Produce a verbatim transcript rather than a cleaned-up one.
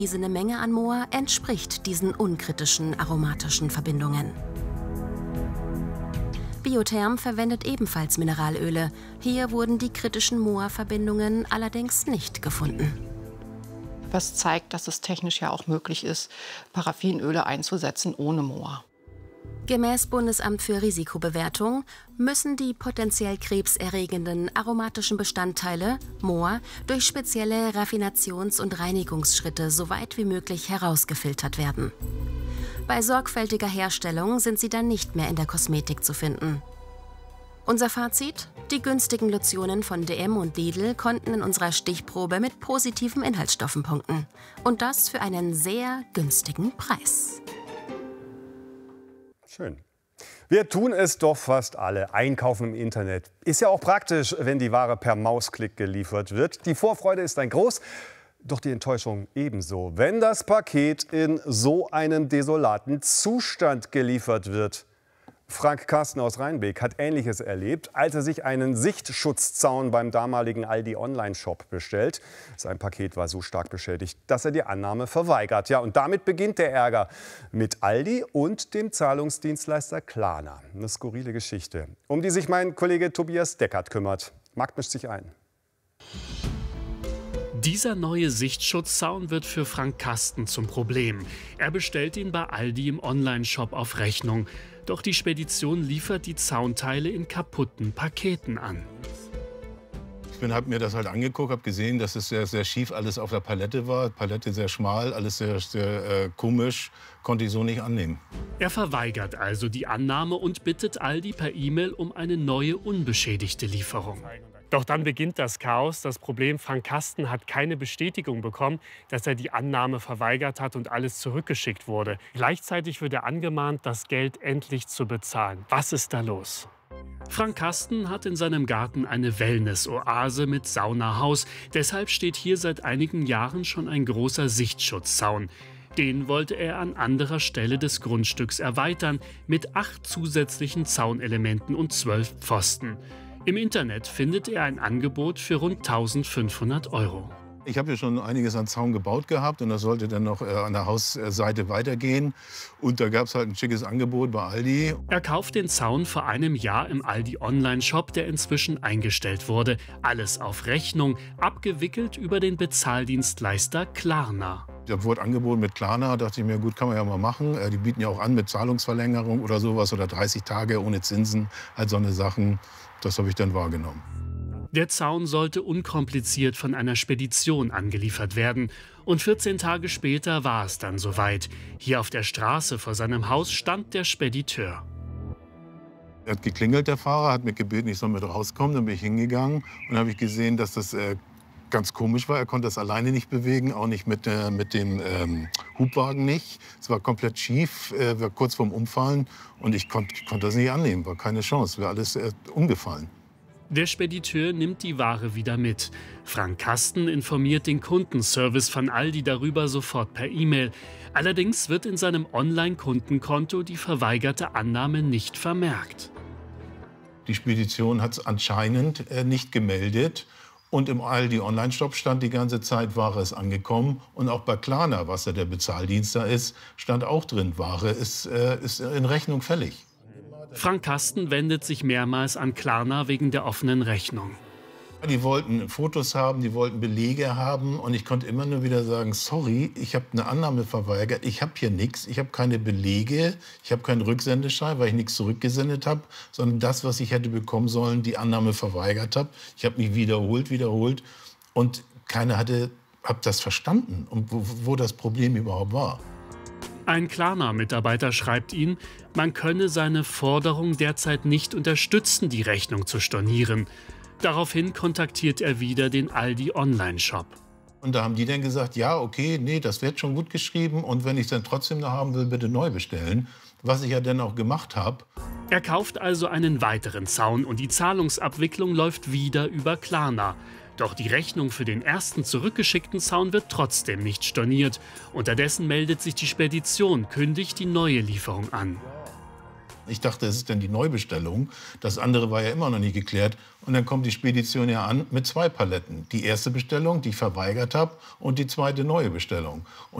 Diese Menge an Moor entspricht diesen unkritischen aromatischen Verbindungen. Biotherm verwendet ebenfalls Mineralöle. Hier wurden die kritischen Moor-Verbindungen allerdings nicht gefunden. Was zeigt, dass es technisch ja auch möglich ist, Paraffinöle einzusetzen ohne Moor. Gemäß Bundesamt für Risikobewertung müssen die potenziell krebserregenden aromatischen Bestandteile Moor durch spezielle Raffinations- und Reinigungsschritte so weit wie möglich herausgefiltert werden. Bei sorgfältiger Herstellung sind sie dann nicht mehr in der Kosmetik zu finden. Unser Fazit? Die günstigen Lotionen von D M und Lidl konnten in unserer Stichprobe mit positiven Inhaltsstoffen punkten. Und das für einen sehr günstigen Preis. Schön. Wir tun es doch fast alle. Einkaufen im Internet. Ist ja auch praktisch, wenn die Ware per Mausklick geliefert wird. Die Vorfreude ist dann groß, doch die Enttäuschung ebenso, wenn das Paket in so einem desolaten Zustand geliefert wird. Frank Karsten aus Rheinbeek hat Ähnliches erlebt, als er sich einen Sichtschutzzaun beim damaligen Aldi Online-Shop bestellt. Sein Paket war so stark beschädigt, dass er die Annahme verweigert. Ja, und damit beginnt der Ärger mit Aldi und dem Zahlungsdienstleister Klarna. Eine skurrile Geschichte, um die sich mein Kollege Tobias Deckert kümmert. Marc mischt sich ein. Dieser neue Sichtschutzzaun wird für Frank Karsten zum Problem. Er bestellt ihn bei Aldi im Online-Shop auf Rechnung. Doch die Spedition liefert die Zaunteile in kaputten Paketen an. Ich habe mir das halt angeguckt, habe gesehen, dass es sehr, sehr schief alles auf der Palette war. Palette sehr schmal, alles sehr, sehr äh, komisch. Konnte ich so nicht annehmen. Er verweigert also die Annahme und bittet Aldi per E-Mail um eine neue, unbeschädigte Lieferung. Doch dann beginnt das Chaos. Das Problem, Frank Karsten hat keine Bestätigung bekommen, dass er die Annahme verweigert hat und alles zurückgeschickt wurde. Gleichzeitig wird er angemahnt, das Geld endlich zu bezahlen. Was ist da los? Frank Karsten hat in seinem Garten eine Wellness-Oase mit Saunahaus. Deshalb steht hier seit einigen Jahren schon ein großer Sichtschutzzaun. Den wollte er an anderer Stelle des Grundstücks erweitern mit acht zusätzlichen Zaunelementen und zwölf Pfosten. Im Internet findet er ein Angebot für rund eintausendfünfhundert Euro. Ich habe ja schon einiges an Zaun gebaut gehabt und das sollte dann noch äh, an der Hausseite weitergehen. Und da gab es halt ein schickes Angebot bei Aldi. Er kauft den Zaun vor einem Jahr im Aldi Online-Shop, der inzwischen eingestellt wurde. Alles auf Rechnung, abgewickelt über den Bezahldienstleister Klarna. Da wurde angeboten mit Klarna, dachte ich mir, gut, kann man ja mal machen. Die bieten ja auch an mit Zahlungsverlängerung oder sowas oder dreißig Tage ohne Zinsen, halt so eine Sachen. Das habe ich dann wahrgenommen. Der Zaun sollte unkompliziert von einer Spedition angeliefert werden. Und vierzehn Tage später war es dann soweit. Hier auf der Straße vor seinem Haus stand der Spediteur. Er hat geklingelt, der Fahrer, hat mich gebeten, ich soll mit rauskommen. Dann bin ich hingegangen und habe ich gesehen, dass das äh, ganz komisch war. Er konnte das alleine nicht bewegen, auch nicht mit, äh, mit dem ähm, Hubwagen nicht. Es war komplett schief, äh, war kurz vorm Umfallen und ich konnt, konnte das nicht annehmen, war keine Chance, wäre alles äh, umgefallen. Der Spediteur nimmt die Ware wieder mit. Frank Karsten informiert den Kundenservice von Aldi darüber sofort per E-Mail. Allerdings wird in seinem Online-Kundenkonto die verweigerte Annahme nicht vermerkt. Die Spedition hat es anscheinend äh, nicht gemeldet. Und im Aldi Online-Shop stand die ganze Zeit, Ware ist angekommen. Und auch bei Klarna, was ja der Bezahldienst da ist, stand auch drin, Ware ist, äh, ist in Rechnung fällig. Frank Karsten wendet sich mehrmals an Klarna wegen der offenen Rechnung. Die wollten Fotos haben, die wollten Belege haben. Und ich konnte immer nur wieder sagen, sorry, ich habe eine Annahme verweigert. Ich habe hier nichts, ich habe keine Belege, ich habe keinen Rücksendeschein, weil ich nichts zurückgesendet habe. Sondern das, was ich hätte bekommen sollen, die Annahme verweigert habe. Ich habe mich wiederholt, wiederholt. Und keiner hatte, hat das verstanden, und wo, wo das Problem überhaupt war. Ein Klarna-Mitarbeiter schreibt ihn, man könne seine Forderung derzeit nicht unterstützen, die Rechnung zu stornieren. Daraufhin kontaktiert er wieder den Aldi Online-Shop. Und da haben die dann gesagt, ja, okay, nee, das wird schon gut geschrieben. Und wenn ich es dann trotzdem noch haben will, bitte neu bestellen. Was ich ja dann auch gemacht habe. Er kauft also einen weiteren Zaun und die Zahlungsabwicklung läuft wieder über Klarna. Doch die Rechnung für den ersten zurückgeschickten Zaun wird trotzdem nicht storniert. Unterdessen meldet sich die Spedition, kündigt die neue Lieferung an. Ich dachte, es ist dann die Neubestellung. Das andere war ja immer noch nicht geklärt. Und dann kommt die Spedition ja an mit zwei Paletten. Die erste Bestellung, die ich verweigert habe, und die zweite neue Bestellung. Und